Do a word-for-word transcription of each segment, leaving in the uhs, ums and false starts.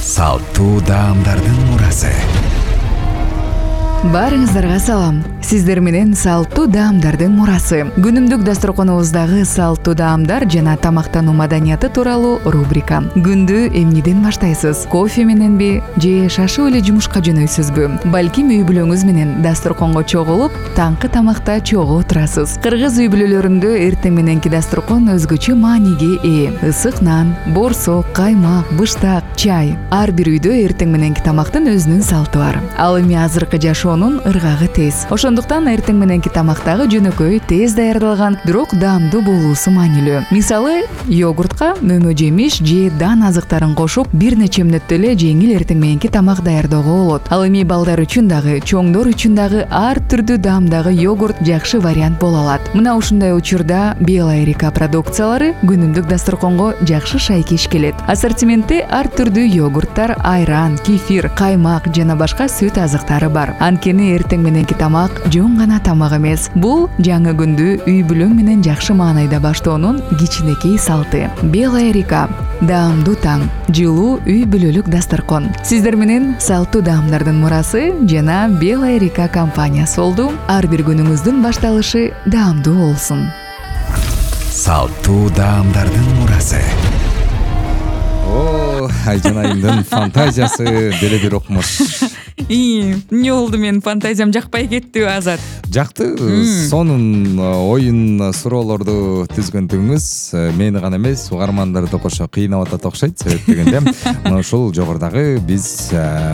Салтуу даамдардын мурасы. Баарыңыздарга салам. Сиздер менен салтуу даамдардын мурасы. Күнүмдүк дасторконубуздагы салтуу даамдар жана тамактануу маданияты тууралуу рубрика. Күндү эмнеден баштайсыз? Кофе мененби же шашып эле жумушка жөнөйсүзбү? Балким үй бүлөңүз менен дасторконго чогулуп, таңкы тамакта чогуу отурасыз. Кыргыз үй бүлөлөрүндө эртең мененки дасторкон өзгөчө мааниге ээ. Ысык нан, борсок, каймак, быштак, чай. Ар бир үйдө эртең мененки тамактын өзүнүн салты бар. Ал эми азыркы жашоонун ыргагы тез. Ошондуктан эртең мененки тамактагы жөнөкөй, тез даярдалган, бирок даамдуу болуусу маанилүү. Мисалы, йогуртка мөмө жемиш же дан азыктарын кошуп, бир нече мүнөттө эле жеңил эртең мененки тамак даярдоого болот. Ал эми балдар үчүн дагы, чоңдор үчүн дагы ар түрдүү даамдагы йогурт жакшы вариант боло алат. Мына ушундай учурда Белая река продукциялары күнүмдүк дасторконго жакшы шайкеш келет. Ассортиментте ар түрдүү йогурттар, айран, кефир, каймак жана башка сүт азыктары бар. Анткени эртең мененки тамак жөн гана тамак эмес. Бул жаңы күндү үй бүлөң менен жакшы маанайда баштоонун кичинекей салты. Белая река даамдуу таң, жылуу үй бүлөлүк дасторкон. Сиздер менен салтуу даамдардын мурасы жана Белая река компаниясы болду. Ар бир күнүңүздүн башталышы даамдуу болсун. Салтуу даамдардын мурасы. О, Айжанайымдын фантазиясы деле бир окмош. Эмне болду, менин фантазиям жакпай кеттиби, Азат? Жакты. Сонун оюн суроолорду түзгөндүгүңүз мени гана эмес, угармандарды кошо кыйнап атат окшойт. Себеп дегенде, мына ушул жогорудагы биз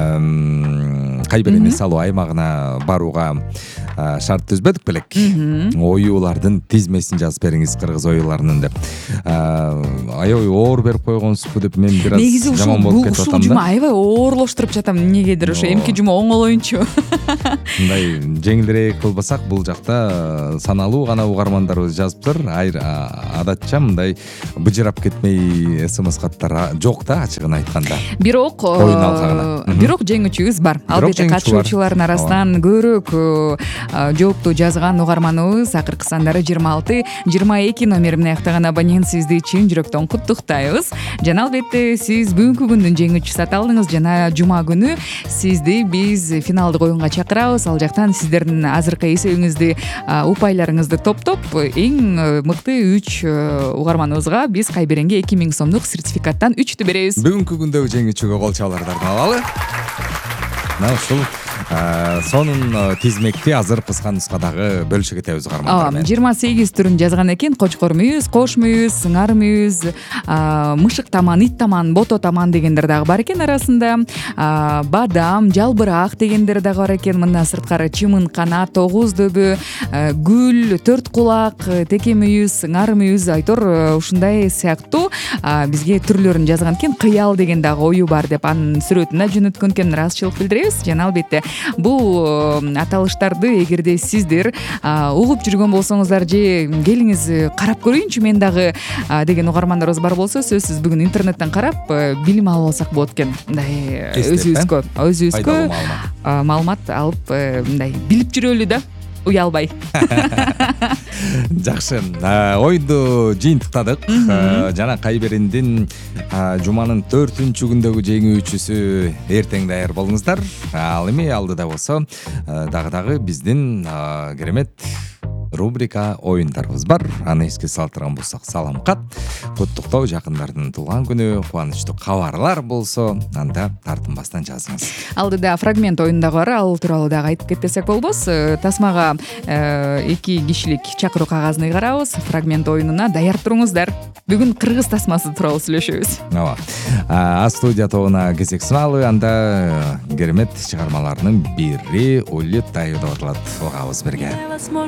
Кайберени салуу аймагына барууга шарт түзбөдүк белек. Оюулардын тизмесин жазып бериңиз, кыргыз оюуларынын деп. Аябай оор берип койгонсузбу деп мен бир аз жаман болуп кетип атам да. Ушул жума аябай оорлоштуруп жатам эмнегедир, ошо эмки жума оңолоюнчу. Мындай жеңилирээк кылбасак, бул жакта саналуу гана угармандарыбыз жазыптыр. Адатча мындай быжырап кетмей смс каттар жок да, ачыгын айтканда. Бирок оюн алкагына. Бирок жеңүүчүбүз бар. Албетте катышуучулардын арасынан көбүрөөк жоопту жазган угарманыбыз акыркы сандары жыйырма алты жыйырма эки номер менен аяктаган абонент сизди чын жүрөктөн куттуктайбыз. Жана албетте сиз бүгүнкү күндүн жеңүүчүсү ата алдыңыз жана жума күнү сизди биз финалдык оюнга чакырабыз. Ал жактан сиздердин азыркы эсебиңизди, упайларыңызды топтоп, эң мыкты үч угарманыбызга биз Кайберенге эки миң сомдук сертификаттан үчтү беребиз. Бүгүнкү күндөгү жеңүүчүгө кол чабуулардарды алалы. Мына ушул сонун тизмекти азыр кыска нускадагы бөлүшө кетебиз угармандар менен. жыйырма сегиз түрүн жазган экен: кочкор мүйүз, кош мүйүз, сыңар мүйүз, мышык таман, ит таман, бото таман дегендер дагы бар экен арасында. Бадам, жалбырак дегендер дагы бар экен. Мындан сырткары чымын канат, тогуз дөбө, гүл, төрт кулак, теке мүйүз, сыңар мүйүз, айтор ушундай сыяктуу бизге түрлөрүн жазган экен. Кыял деген дагы ою бар деп анын сүрөтүнө жөнөткөн экен. Ыраазычылык билдиребиз. Жана албетте бул аталыштарды эгерде сиздер угуп жүргөн болсоңуздар же келиңиз карап көрөйүнчү мен дагы деген угармандарыбыз бар болсо, сөзсүз бүгүн интернеттен карап билим алып алсак болот экен. Мындай өзүбүзгө өзүбүзгө маалымат алып мындай билип жүрөлү да, уялбай. Жакшы. Ойду жыйынтыктадык. Жана Кайберендин жуманын төртүнчү күндөгү жеңүүчүсү эртең даяр болуңуздар. Ал эми алдыда болсо дагы-дагы биздин керемет рубрика оюндарыбыз бар. Аны эске салтырган болсок, салам кат, куттуктоо, жакындардын туулган күнү, кубанычтуу кабарлар болсо, анда тартынбастан жазыңыз. Алдыда фрагмент оюн дагы бар, ал тууралуу дагы айтып кетпесек болбос. Тасмага эки кишилик чакыруу кагазын ыйгарабыз. Фрагмент оюнуна даяр туруңуздар. Бүгүн кыргыз тасмасы тууралуу сүйлөшөбүз. Ооба. А студия тобуна кезек сыналуу, анда керемет чыгармаларынын бири Улет айы деп аталат. Угабыз бирге.